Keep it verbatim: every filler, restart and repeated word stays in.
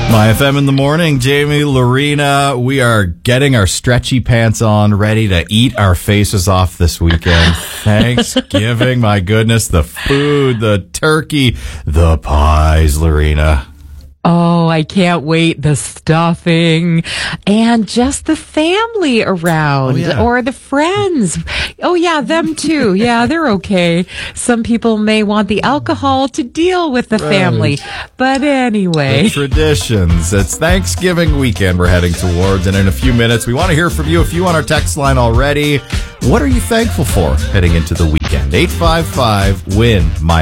My F M in the morning, Jamie, Lorena, we are getting our stretchy pants on, ready to eat our faces off this weekend. Thanksgiving, my goodness, the food, the turkey, the pies, Lorena. Oh, I can't wait. The stuffing and just the family around Oh, yeah. or the friends. Oh, yeah, them too. Yeah, they're okay. Some people may want the alcohol to deal with the Right. family. But anyway. The traditions. It's Thanksgiving weekend we're heading towards, and in a few minutes, we want to hear from you. If you on our text line already, what are you thankful for heading into the weekend? eight five five, W I N, my